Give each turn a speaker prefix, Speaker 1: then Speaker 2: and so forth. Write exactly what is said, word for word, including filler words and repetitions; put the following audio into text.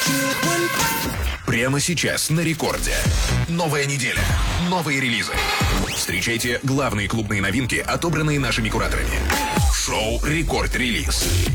Speaker 1: Прямо сейчас на Рекорде. Новая неделя. Новые релизы. Встречайте главные клубные новинки, отобранные нашими кураторами. Шоу «Рекорд Релиз».